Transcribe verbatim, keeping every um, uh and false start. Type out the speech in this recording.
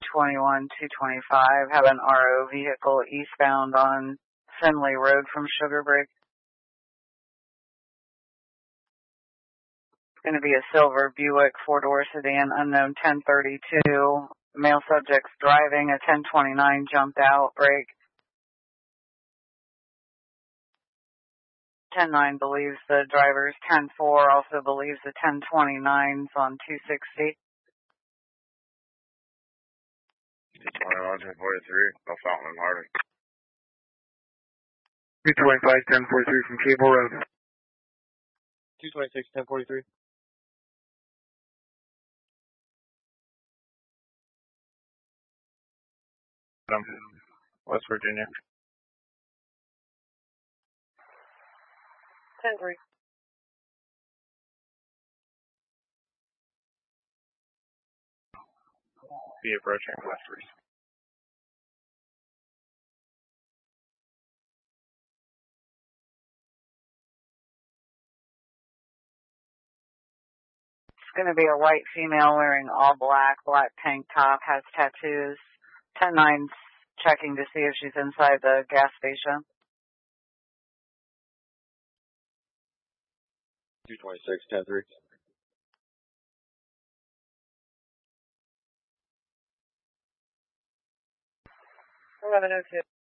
twenty-one two twenty-five, have an R O vehicle eastbound on Finley Road from Sugar Break. It's going to be a silver Buick four-door sedan, unknown ten thirty-two. Male subject's driving, a ten twenty-nine jumped out, brake. ten nine believes the driver's ten four, also believes the ten twenty-nine's on two sixty. twenty-one ten forty-three, no Fountain and Harding. two twenty-five ten forty-three from Cable Road. two twenty-six ten forty-three. West Virginia. ten three. Be approaching Westers. It's going to be a white female wearing all black, black tank top, has tattoos. ten nine's checking to see if she's inside the gas station. two twenty-six ten three. eleven oh two.